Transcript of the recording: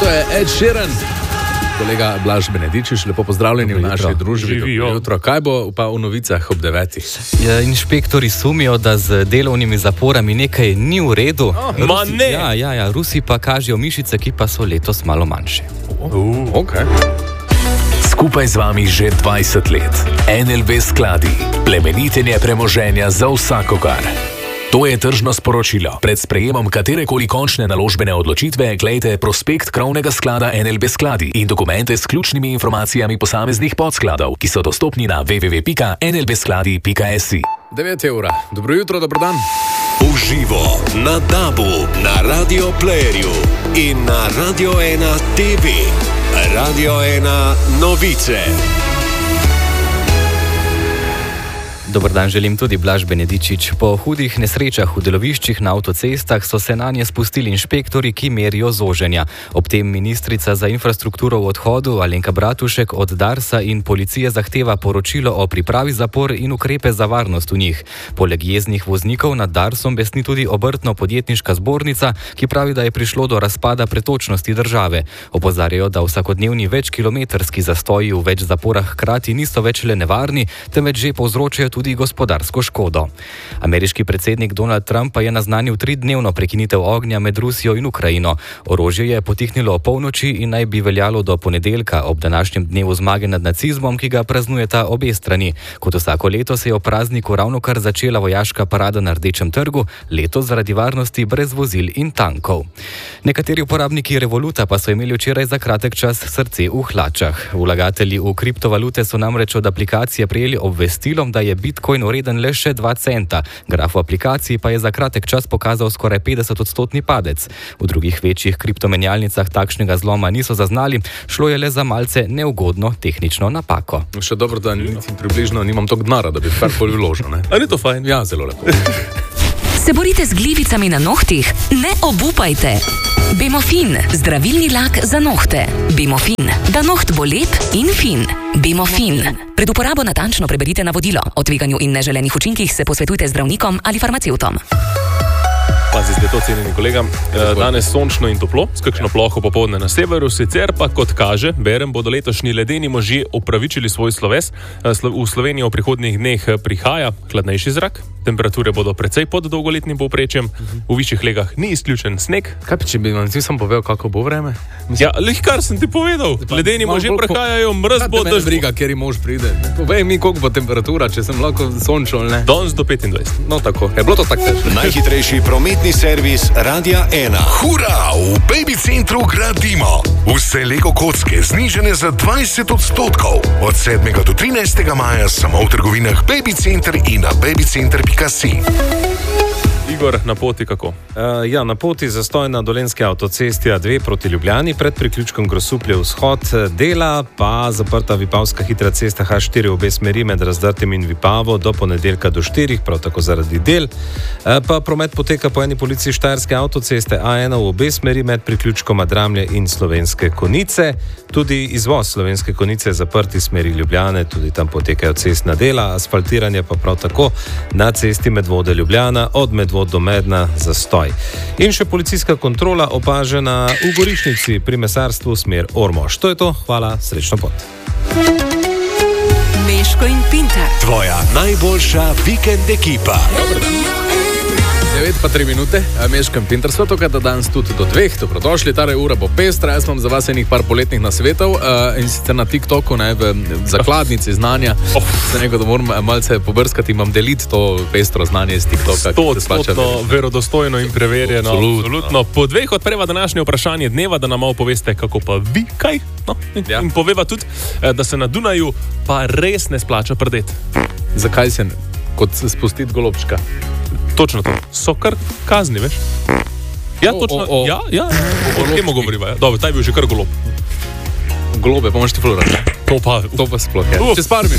to je Ed Sheeran. Kolega Blaž Benedičič, lepo pozdravljeni v naši družbi. Jutro. Kaj bo pa v novicah ob 9? Inšpektori sumijo, da z delovnimi zaporami nekaj ni v redu. Rusi pa kažejo mišice, ki pa so letos malo manjše. Okay. Skupaj z vami že 20 let. NLB skladi. Plemenitenje premoženja za vsakogar. To je tržno sporočilo. Pred sprejemom katerekoli končne naložbene odločitve glejte prospekt krovnega sklada NLB skladi in dokumente s ključnimi informacijami posameznih podskladov, ki so dostopni na www.nlbskladi.si. 9 ura. Dobro jutro, dobro dan. Uživo na DAB-u, na Radio Playerju in na Radio 1 TV. Radio 1 novice. Dobar dan želim tudi Blaž Benedičič. Po hudih nesrečah v deloviščih na avtocestah so se nanje spustili inšpektori, ki merijo zoženja. Ob tem ministrica za infrastrukturo v odhodu Alenka Bratušek od Darsa in policije zahteva poročilo o pripravi zapor in ukrepe za varnost v njih. Poleg jeznih voznikov nad Darsom besni tudi obrtno-podjetniška zbornica, ki pravi, da je prišlo do razpada pretočnosti države. Opozarjajo, da vsakodnevni večkilometrski zastoji v več zaporah hkrati niso več le nevarni, temveč že povzročajo tudi gospodarsko škodo. Ameriški predsednik Donald Trump pa je naznanil 3-dnevno prekinitev ognja med Rusijo in Ukrajino. Orožje je potihnilo o polnoči in naj bi veljalo do ponedeljka ob današnjem dnevu zmage nad nacizmom, ki ga praznujeta obe strani. Kot vsako leto se je o prazniku ravnokar začela vojaška parada na Rdečem trgu, letos zaradi varnosti brez vozil in tankov. Nekateri uporabniki Revoluta pa so imeli včeraj za kratek čas srce v hlačah. Vlagatelji v kriptovalute so namreč od aplikacije prejeli obvestilom, da je Bitcoin vreden le še 2 centa. Graf v aplikaciji pa je za kratek čas pokazal skoraj 50-odstotni padec. V drugih večjih kriptomenjalnicah takšnega zloma niso zaznali, šlo je le za malce neugodno tehnično napako. Še dobro, da približno nimam toliko denarja, da bi karkoli vložil. Ali je to fajn? Ja, zelo lepo. Se borite z glivicami na nohtih? Ne obupajte! Bemofin, zdravilni lak za nohte. Bemofin, da noht bo lep in fin. Bemofin. Pred uporabo natančno preberite navodilo. O tveganju in neželenih učinkih se posvetujte z zdravnikom ali farmacevtom. Pazi, zdaj to cenjeni kolega. Danes sončno in toplo, s kakšno ploho popoldne na severu, sicer pa, kot kaže, berem, bodo letošnji ledeni možje opravičili svoj sloves. V Sloveniji v prihodnjih dneh prihaja hladnejši zrak, temperature bodo precej pod dolgoletnim povprečjem, v višjih legah ni izključen sneg. Kaj pa, če bi vam sam povedal, kako bo vreme? Ja, kar sem ti povedal. Ledeni možje prihajajo, mraz bo dež. Briga, kjer mož pride. Povej mi, koliko bo temperatura, če sem lahko sončno, ne? Danes do 25. No, tako. Je bilo to tako težko. Najhitrejši prometni servis Radia 1. Hurra! V Baby Centru gradimo! Vse Lego kocke znižene za 20%. Od 7. do 13. maja samo v trgovinah Baby Center in na babycenter.si. Igor, na poti kako? Na poti zastoj na Dolenjski avtocesti A2 proti Ljubljani, pred priključkom Grosuplje vzhod dela, pa zaprta Vipavska hitra cesta H4 v obe smeri med Razdrtim in Vipavo do ponedeljka do 4, prav tako zaradi del. Pa promet poteka po eni policiji Štajerske avtoceste A1 v obe smeri med priključkom Adramlje in Slovenske Konjice. Tudi izvoz Slovenske Konjice je zaprt iz smeri Ljubljane, tudi tam potekajo cestna dela, asfaltiranje pa prav tako na cesti Medvode Ljubljana od Medvod do Medna zastoj. In še policijska kontrola opažena v Gorišnici pri mesarstvu smer Ormož. To je to, hvala, srečno pot. Meško in Pintar. Tvoja najboljša vikend ekipa. 9:03, Meško in Pintar, sva tukaj, da danes tudi do 2, dobrodošli, ta ura bo pestra, jaz imam za vas enih par poletnih nasvetov in sicer na TikToku, v zakladnici znanja, se nekaj, da moram malce pobrskati, imam deliti to pestro znanje iz TikToka. 100% verodostojno in preverjeno. Absolutno. Po 2 odpreva današnje vprašanje dneva, da nam malo poveste, kako pa vi kaj. In poveva tudi, da se na Dunaju pa res ne splača prdeti. Zakaj se kot spustiti golobčka? Točno to. So kar kazni, veš? Ja, točno. O tem govoriva. Dobro, ta je bil že kar golob. Golobe, pa imaš ti flora. To pa sploh je. Čez par minut.